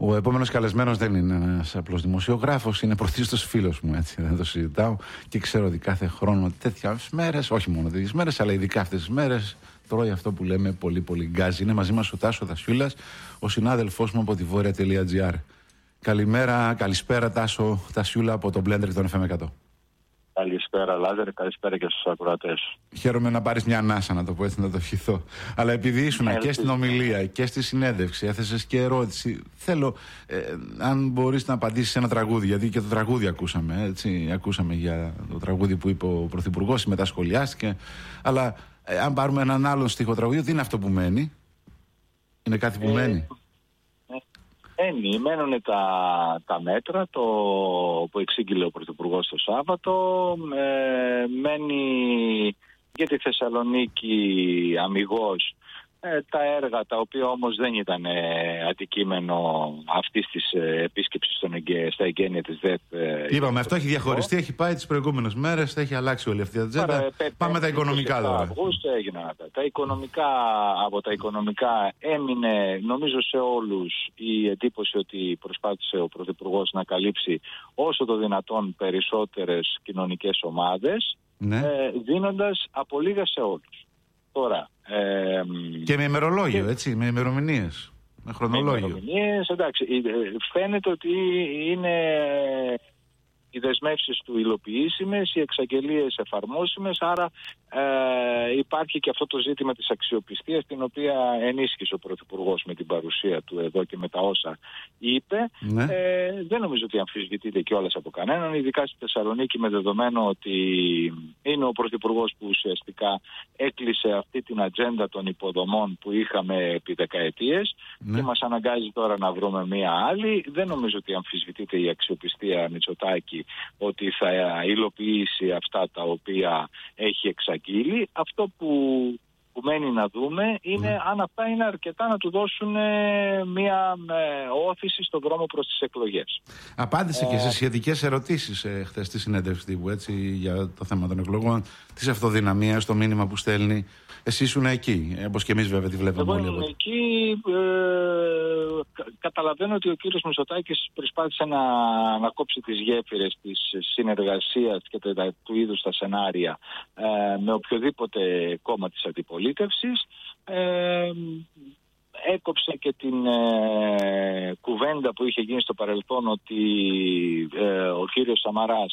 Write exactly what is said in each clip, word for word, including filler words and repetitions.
Ο επόμενος καλεσμένος δεν είναι ένας απλός δημοσιογράφος, είναι πρωτίστως φίλος μου, έτσι, δεν το συζητάω και ξέρω ότι κάθε χρόνο τέτοιες μέρες, όχι μόνο τέτοιες μέρες, αλλά ειδικά αυτές τις μέρες, τρώει αυτό που λέμε πολύ πολύ γκάζι. Είναι μαζί μας ο Τάσο Δασιούλας, ο συνάδελφός μου από τη βόρεια.gr. Καλημέρα, καλησπέρα Τάσο Δασιούλα από το Blender των εφ εμ εκατό. Καλησπέρα Λάζερ, καλησπέρα και στους ακροατές. Χαίρομαι να πάρεις μια ανάσα, να το πω έτσι, να το ευχηθώ. Αλλά επειδή ήσουν yeah, και στην ομιλία και στη συνέντευξη, έθεσες και ερώτηση, θέλω ε, αν μπορείς να απαντήσεις σε ένα τραγούδι, γιατί και το τραγούδι ακούσαμε, έτσι, ακούσαμε για το τραγούδι που είπε ο Πρωθυπουργός, μετά σχολιάστηκε, αλλά ε, αν πάρουμε έναν άλλον στίχο τραγούδι, τι είναι αυτό που μένει? Είναι κάτι που ε, μένει? Μένει, μένουν τα, τα μέτρα το, που εξήγηλε ο Πρωθυπουργός το Σάββατο, ε, μένει για τη Θεσσαλονίκη αμιγώς ε, τα έργα τα οποία όμως δεν ήταν ε, αντικείμενο αυτής της ε, επίσκεψης στον εγγε, στα εγγένεια της ΔΕΘ. Ε, Είπαμε, αυτό έχει διαχωριστεί, έχει πάει τις προηγούμενες μέρες, θα έχει αλλάξει όλη αυτή η ατζέντα. Πάμε τα οικονομικά τώρα. Αυγούστου έγιναν αυτά. Τα οικονομικά, από τα οικονομικά έμεινε νομίζω σε όλους η εντύπωση ότι προσπάθησε ο Πρωθυπουργός να καλύψει όσο το δυνατόν περισσότερες κοινωνικές ομάδες, ναι. ε, δίνοντας από λίγα σε όλους. Τώρα, ε, και με ημερολόγιο, και... έτσι, με ημερομηνίες, με χρονολόγιο. Με ημερομηνίες, εντάξει. Φαίνεται ότι είναι οι δεσμεύσεις του υλοποιήσιμες, οι εξαγγελίες εφαρμόσιμες, άρα ε, υπάρχει και αυτό το ζήτημα της αξιοπιστίας, την οποία ενίσχυσε ο Πρωθυπουργός με την παρουσία του εδώ και με τα όσα είπε. Ναι. Ε, δεν νομίζω ότι αμφισβητείται κιόλας από κανέναν, ειδικά στη Θεσσαλονίκη, με δεδομένο ότι είναι ο Πρωθυπουργός που ουσιαστικά έκλεισε αυτή την ατζέντα των υποδομών που είχαμε επί δεκαετίες, ναι. και μας αναγκάζει τώρα να βρούμε μία άλλη. Δεν νομίζω ότι αμφισβητείται η αξιοπιστία Μητσοτάκη ότι θα υλοποιήσει αυτά τα οποία έχει εξαγγείλει. Αυτό που, που μένει να δούμε είναι mm. αν αυτά είναι αρκετά να του δώσουν ε, μια ε, όθηση στον δρόμο προς τις εκλογές. Απάντησε ε, και σε σχετικές ερωτήσεις ε, χθες στη συνέντευξη τύπου, έτσι, για το θέμα των εκλογών, της αυτοδυναμίας, το μήνυμα που στέλνει. Εσύ ήσουν εκεί, όπως και εμείς βέβαια τη βλέπαμε όλοι. Εγώ ήμουν εκεί. Ε, καταλαβαίνω ότι ο κύριος Μητσοτάκης προσπάθησε να, να κόψει τις γέφυρες της συνεργασίας και το, του είδους τα σενάρια ε, με οποιοδήποτε κόμμα της αντιπολίτευσης. Ε, έκοψε και την ε, κουβέντα που είχε γίνει στο παρελθόν ότι ε, ο κύριος Σαμαράς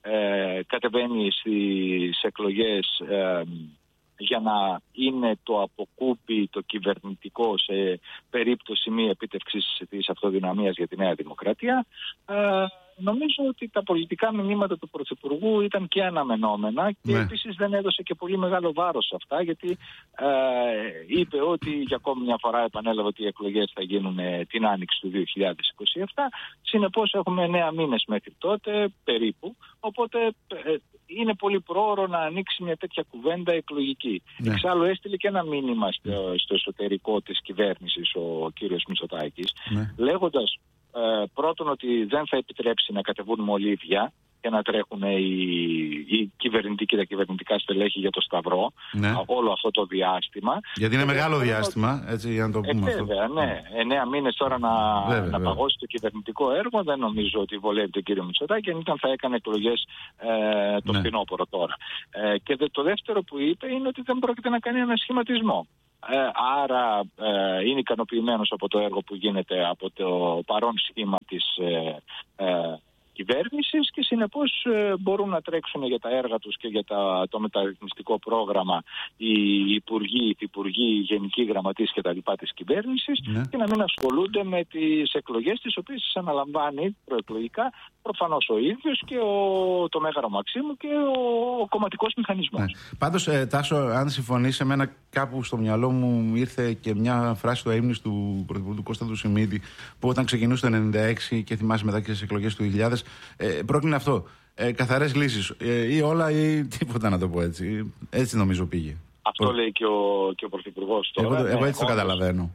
ε, κατεβαίνει στις εκλογές ε, για να είναι το αποκούπι το κυβερνητικό σε περίπτωση μη επίτευξης της αυτοδυναμίας για τη Νέα Δημοκρατία. Ε, νομίζω ότι τα πολιτικά μηνύματα του Πρωθυπουργού ήταν και αναμενόμενα και ναι. επίσης δεν έδωσε και πολύ μεγάλο βάρος σε αυτά, γιατί ε, είπε ότι για ακόμη μια φορά επανέλαβε ότι οι εκλογές θα γίνουν την άνοιξη του δύο χιλιάδες είκοσι επτά. Συνεπώς έχουμε εννέα μήνες μέχρι τότε περίπου, οπότε ε, είναι πολύ πρόωρο να ανοίξει μια τέτοια κουβέντα εκλογική. Ναι. Εξάλλου έστειλε και ένα μήνυμα στο, στο εσωτερικό της κυβέρνησης ο κύριος Μητσοτάκης, ναι. λέγοντας ε, πρώτον ότι δεν θα επιτρέψει να κατεβούν μολύβια και να τρέχουν οι, οι κυβερνητικοί, τα κυβερνητικά στελέχη για το Σταυρό, ναι. όλο αυτό το διάστημα. Γιατί είναι μεγάλο διάστημα, έτσι, για να το πούμε ε, βέβαια, αυτό. Ναι, εννέα μήνες τώρα να, βέβαια, να παγώσει το κυβερνητικό έργο, δεν νομίζω ότι βολεύει τον κύριο Μητσοτάκη, αν ήταν θα έκανε εκλογές ε, το ναι. φθινόπωρο τώρα. Ε, και δε, το δεύτερο που είπε είναι ότι δεν πρόκειται να κάνει ένα σχηματισμό. Ε, άρα ε, είναι ικανοποιημένος από το έργο που γίνεται από το παρόν σχήμα της ε, ε, κυβέρνησης και συνεπώς ε, μπορούν να τρέξουν για τα έργα τους και για τα, το μεταρρυθμιστικό πρόγραμμα οι υπουργοί, οι υπουργοί, οι γενικοί γραμματείς και τα λοιπά της κυβέρνησης, ναι. και να μην ασχολούνται με τις εκλογές, τις οποίες τις αναλαμβάνει προεκλογικά προφανώς ο ίδιος και ο, το Μέγαρο Μαξίμου και ο, ο κομματικός μηχανισμός. Ναι. Πάντως, ε, Τάσο, αν συμφωνείς, σε μένα κάπου στο μυαλό μου ήρθε και μια φράση του αείμνης του Πρωθυπουργού Κώστα του Σιμίδη, που όταν ξεκινούσε το ενενήντα έξι και θυμάσαι μετά και στις εκλογές του δύο χιλιάδες, ε, πρόκεινε αυτό. Ε, καθαρές λύσεις. Ε, ή όλα ή τίποτα, να το πω έτσι. Έτσι νομίζω πήγε. Αυτό ο... λέει και ο, και ο Πρωθυπουργός τώρα. Εγώ, εγώ ναι, έτσι το καταλαβαίνω.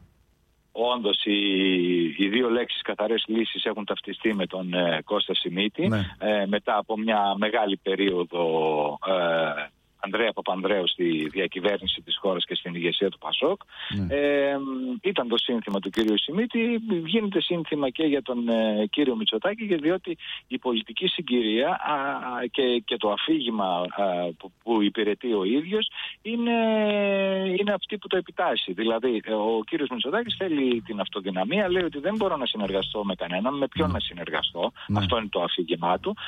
Όντως οι, οι δύο λέξεις καθαρές λύσεις έχουν ταυτιστεί με τον ε, Κώστα Σιμίτη, ναι. ε, μετά από μια μεγάλη περίοδο ε, Ανδρέα Παπανδρέου στη διακυβέρνηση της χώρας και στην ηγεσία του Πασόκ. Ναι. Ε, ήταν το σύνθημα του κυρίου Σιμίτη, γίνεται σύνθημα και για τον ε, κύριο Μητσοτάκη, διότι η πολιτική συγκυρία α, και, και το αφήγημα α, που, που υπηρετεί ο ίδιος είναι, είναι αυτή που το επιτάσσει. Δηλαδή ο κύριος Μητσοτάκης θέλει την αυτοδυναμία, λέει ότι δεν μπορώ να συνεργαστώ με κανέναν, με ποιον ναι. να συνεργαστώ. Ναι. Αυτό είναι το αφήγημά του.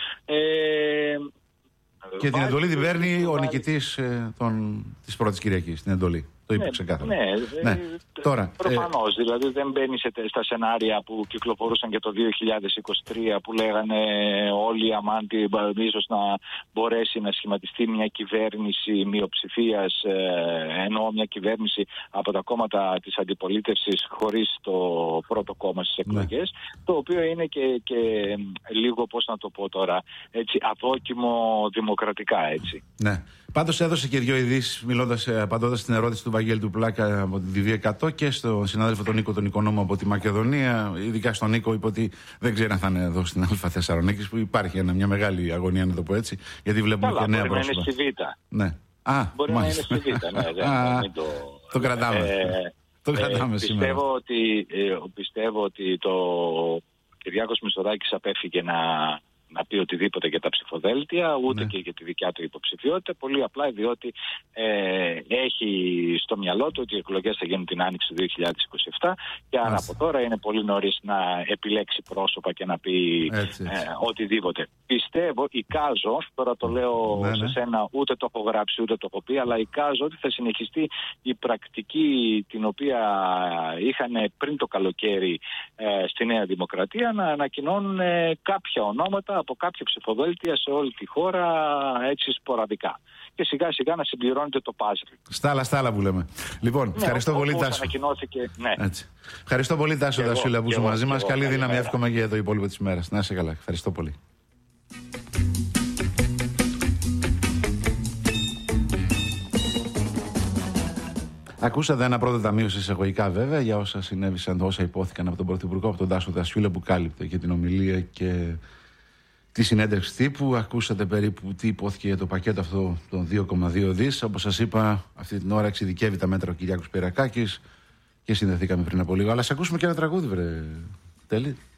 Ε, Και την εντολή την παίρνει ο νικητής ε, της πρώτης Κυριακής, την εντολή. Το είπε ναι, ξεκάθαρα. Ναι, ναι. Τώρα, προφανώς. Ε... Δηλαδή δεν μπαίνει σε, στα σενάρια που κυκλοφορούσαν και το δύο χιλιάδες είκοσι τρία που λέγανε όλοι οι αμάντι ίσως να μπορέσει να σχηματιστεί μια κυβέρνηση μειοψηφίας, ε, ενώ μια κυβέρνηση από τα κόμματα της αντιπολίτευσης χωρίς το πρώτο κόμμα στις εκλογές, ναι. το οποίο είναι και, και λίγο, πώς να το πω τώρα, έτσι, αδόκιμο δημοκρατικά, έτσι. Ναι. Πάντως έδωσε και δύο ειδήσεις, μιλώντας, απαντώντας στην ερώτηση του Βαγγέλη του Πλάκα από την Τ Β εκατό και στον συνάδελφο τον Νίκο τον Οικονόμο από τη Μακεδονία. Ειδικά στον Νίκο είπε ότι δεν ξέρει αν θα είναι εδώ στην Α Θεσσαλονίκης, που υπάρχει ένα, μια μεγάλη αγωνία, να το πω έτσι, γιατί βλέπουμε Καλά, και νέα πρόσωπα. Μπορεί να είναι στη Β. Ναι. Α, μπορεί μάλιστα. να είναι στη Β, ναι. Δεν, Α, μην το... το κρατάμε. Ε, το κρατάμε ε, σήμερα. Πιστεύω ότι, ε, πιστεύω ότι το Κυριάκος Μητσοτάκης απέφυγε να... να πει οτιδήποτε για τα ψηφοδέλτια, ούτε ναι. και για τη δικιά του υποψηφιότητα. Πολύ απλά διότι ε, έχει στο μυαλό του ότι οι εκλογές θα γίνουν την Άνοιξη του δύο χιλιάδες είκοσι επτά και άρα από τώρα είναι πολύ νωρίς να επιλέξει πρόσωπα και να πει έτσι, έτσι. Ε, οτιδήποτε. Πιστεύω, εικάζω, τώρα το λέω ναι, σε σένα, ούτε το έχω γράψει ούτε το έχω πει, αλλά εικάζω ότι θα συνεχιστεί η πρακτική την οποία είχαν πριν το καλοκαίρι ε, στη Νέα Δημοκρατία να ανακοινώνουν ε, κάποια ονόματα από κάποια ψηφοδέλτια σε όλη τη χώρα, έτσι σποραδικά. Και σιγά σιγά να συμπληρώνεται το πάζλ. Στάλα, στάλα που λέμε. Λοιπόν, ναι, ευχαριστώ πολύ, Τάσο. Ναι. Ευχαριστώ πολύ, Τάσο Δασούλα, που είσαι μαζί μας. Καλή εγώ, δύναμη, εύχομαι για το υπόλοιπο της μέρας. Να είσαι καλά. Ευχαριστώ πολύ. Ακούσατε ένα πρώτο ταμείο εισαγωγικά βέβαια για όσα συνέβησαν, όσα υπόθηκαν από τον Πρωθυπουργό, από τον Τάσο Δασούλα, που κάλυπτε και την ομιλία και τη συνέντευξη τύπου. Ακούσατε περίπου τι υπόθηκε για το πακέτο αυτό των δύο κόμμα δύο δις. Όπως σας είπα, αυτή την ώρα εξειδικεύει τα μέτρα ο Κυριάκος Πυρακάκης και συνδεθήκαμε πριν από λίγο. Αλλά σε ακούσουμε και ένα τραγούδι, βρε Τέλη.